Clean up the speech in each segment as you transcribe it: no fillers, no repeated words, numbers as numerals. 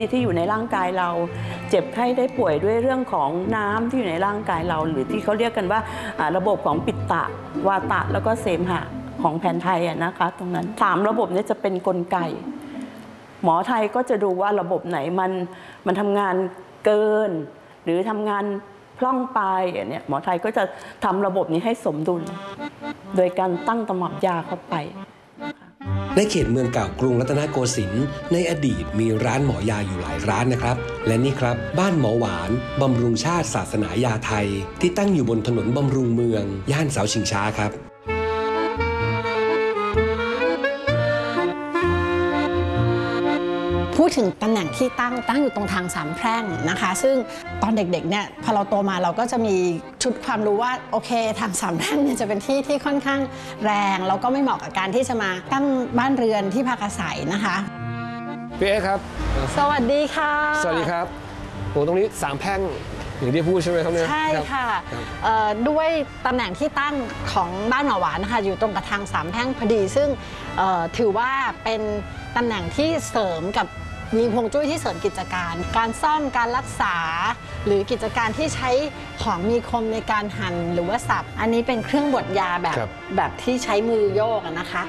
ที่อยู่ในร่างกายเราเจ็บไข้ได้ป่วยด้วยเรื่องของน้ำที่อยู่ในร่างกายเราหรือที่เขาเรียกกันว่าระบบของปิตตะวาตะแล้วก็เสมหะของแผนไทยนะคะตรงนั้น3ระบบนี้จะเป็นกลไกหมอไทยก็จะดูว่าระบบไหนมันทำงานเกินหรือทำงานพร่องไปเนี่ยหมอไทยก็จะทำระบบนี้ให้สมดุลโดยการตั้งตำรับยาเข้าไปในเขตเมืองเก่ากรุงรัตนโกสินทร์ในอดีตมีร้านหมอยาอยู่หลายร้านนะครับและนี่ครับบ้านหมอหวานบำรุงชาติศาสนายาไทยที่ตั้งอยู่บนถนนบำรุงเมืองย่านเสาชิงช้าครับพูดถึงตำแหน่งที่ตั้งอยู่ตรงทางสามแพร่งนะคะซึ่งตอนเด็กๆเนี่ยพอเราโตมาเราก็จะมีชุดความรู้ว่าโอเคทางสามแพร่งเนี่ยจะเป็นที่ที่ค่อนข้างแรงแล้วก็ไม่เหมาะกับการที่จะมาตั้งบ้านเรือนที่พักอาศัยนะคะพี่เอ๊ครับสวัสดีค่ะสวัสดีครับโหตรงนี้สามแพร่งอย่างที่พูดใช่ไหมครับเนี่ยใช่ค่ะด้วยตำแหน่งที่ตั้งของบ้านหมอหวานนะคะอยู่ตรงกับทางสามแพร่งพอดีซึ่งถือว่าเป็นตำแหน่งที่เสริมกับมีฮวงจุ้ยที่เสริมกิจการซ่อมการรักษาหรือกิจการที่ใช้ของมีคมในการหั่นหรือว่าสับอันนี้เป็นเครื่องบดยาแบบที่ใช้มือโยกนะคะ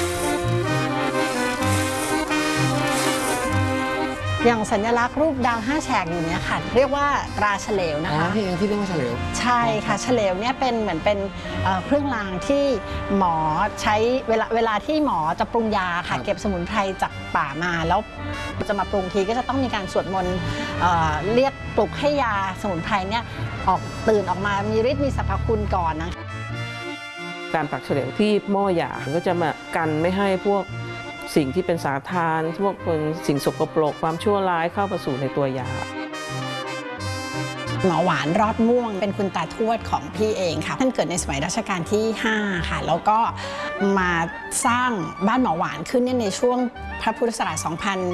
อย่างสัญลักษณ์รูปดาว5 แฉกอยู่เนี่ยค่ะเรียกว่าตราเฉลวนะคะพี่เองที่เรียกว่าเฉลวใช่ค่ะเฉลวเนี่ยเป็นเหมือนเป็นเครื่องรางที่หมอใช้เวลาที่หมอจะปรุงยาค่ะเก็บสมุนไพรจากป่ามาแล้วจะมาปรุงทีก็จะต้องมีการสวดมนต์เรียกปลุกให้ยาสมุนไพรเนี่ยตื่นออกมามีฤทธิ์มีสรรพคุณก่อนนะการปักเฉลวที่หม้อยาก็จะมากันไม่ให้พวกสิ่งที่เป็นสาธารพวกสิ่งสกปรกความชั่วร้ายเข้ามาสู่ในตัวยาหมอหวานรอดม่วงเป็นคุณตาทวดของพี่เองค่ะท่านเกิดในสมัยรัชกาลที่5ค่ะแล้วก็มาสร้างบ้านหมอหวานขึ้นในช่วงพระพุทธศักราช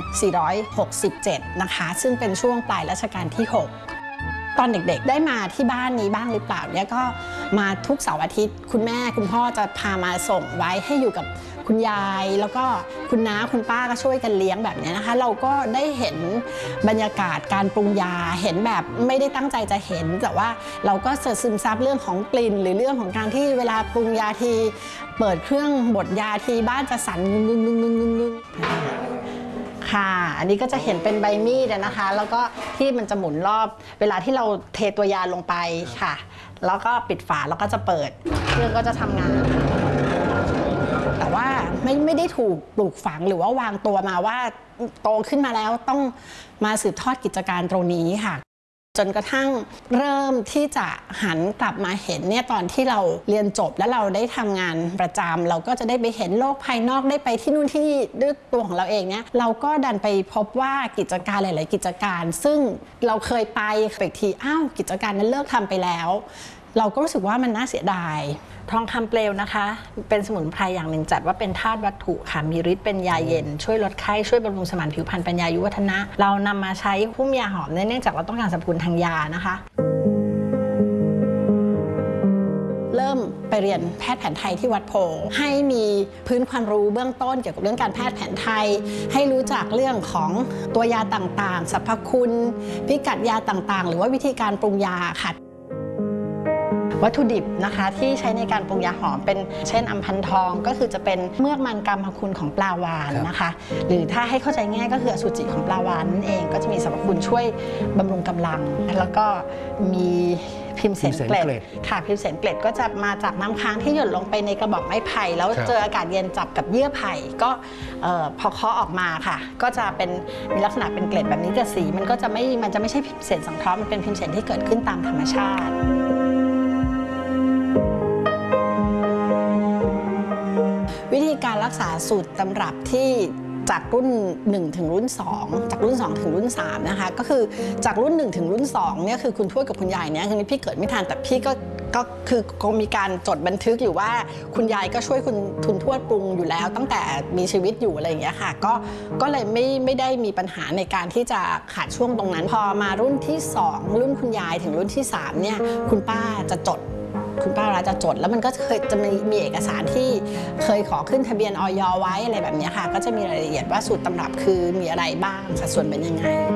2467 นะคะซึ่งเป็นช่วงปลายรัชกาลที่ 6ตอนเด็กๆได้มาที่บ้านนี้บ้างหรือเปล่าเนี่ยก็มาทุกเสาร์อาทิตย์คุณแม่คุณพ่อจะพามาส่งไว้ให้อยู่กับคุณยายแล้วก็คุณน้าคุณป้าก็ช่วยกันเลี้ยงแบบนี้นะคะเราก็ได้เห็นบรรยากาศการปรุงยาเห็นแบบไม่ได้ตั้งใจจะเห็นแต่ว่าเราก็ซึมซับเรื่องของกลิ่นหรือเรื่องของการที่เวลาปรุงยาทีเปิดเครื่องบดยาทีบ้านจะสั่นงึงค่ะอันนี้ก็จะเห็นเป็นใบมีดนะคะแล้วก็ที่มันจะหมุนรอบเวลาที่เราเทตัวยาลงไปค่ะแล้วก็ปิดฝาแล้วก็จะเปิดเครื่องก็จะทำงานแต่ว่าไม่ได้ถูกปลูกฝังหรือว่าวางตัวมาว่าโตขึ้นมาแล้วต้องมาสืบทอดกิจการตรงนี้ค่ะจนกระทั่งเริ่มที่จะหันกลับมาเห็นเนี่ยตอนที่เราเรียนจบแล้วเราได้ทำงานประจำเราก็จะได้ไปเห็นโลกภายนอกได้ไปที่นู่นที่นี่ด้วยตัวของเราเองเนี่ยเราก็ดันไปพบว่ากิจการหลายๆกิจการซึ่งเราเคยไปอีกทีอ้าวกิจการนั้นเลิกทำไปแล้วเราก็รู้สึกว่ามันน่าเสียดายทองคำเปลวนะคะเป็นสมุนไพรอย่างหนึ่งจัดว่าเป็นธาตุวัตถุค่ะมีฤทธิ์เป็นยาเย็นช่วยลดไข้ช่วยบำรุงสมานผิวพรรณเป็นยายุวัฒนะเรานำมาใช้หุ้มยาหอมเนื่องจากเราต้องการสรรพคุณทางยานะคะเริ่มไปเรียนแพทย์แผนไทยที่วัดโพให้มีพื้นความรู้เบื้องต้นเกี่ยวกับเรื่องการแพทย์แผนไทยให้รู้จักเรื่องของตัวยาต่างๆสรรพคุณพิกัดยาต่างๆหรือว่าวิธีการปรุงยาค่ะวัตถุดิบนะคะที่ใช้ในการปรุงยาหอมเป็นเช่นอัมพันทองก็คือจะเป็นเมือกมันกรรมคุณของปลาวาฬนะคะหรือถ้าให้เข้าใจง่ายก็คืออสุจิของปลาวาฬนั่นเองก็จะมีสรรพคุณช่วยบำรุงกำลังแล้วก็มีพิมเสนเกล็ดค่ะพิมเสนเกล็ดก็จะมาจากน้ำค้างที่หยดลงไปในกระบอกไม้ไผ่แล้วเจออากาศเย็นจับกับเยื่อไผ่ก็พอเคาะออกมาค่ะก็จะเป็นมีลักษณะเป็นเกล็ดแบบนี้แต่สีมันจะไม่ใช่พิมเสนสังเคราะห์มันเป็นพิมเสนที่เกิดขึ้นตามธรรมชาติวิธีการรักษาสูตรตำรับที่จากรุ่น1ถึงรุ่น2จากรุ่น2ถึงรุ่น3นะคะก็คือจากรุ่น1ถึงรุ่น2เนี่ยคือคุณทวดกับคุณยายเนี่ยคือพี่เกิดไม่ทันแต่พี่ก็คือมีการจดบันทึกอยู่ว่าคุณยายก็ช่วยคุณทวดปรุงอยู่แล้วตั้งแต่มีชีวิตอยู่อะไรอย่างเงี้ยค่ะก็เลยไม่ได้มีปัญหาในการที่จะขาดช่วงตรงนั้นพอมารุ่นที่2รุ่นคุณยายถึงรุ่นที่3เนี่ยคุณป้าจะจดคุณป้าจะจดแล้วมันก็จะมีเอกสารที่เคยขอขึ้นทะเบียนอย.ไว้อะไรแบบนี้ค่ะก็จะมีรายละเอียดว่าสูตรตำรับคือมีอะไรบ้างสัดส่วนเป็นยังไง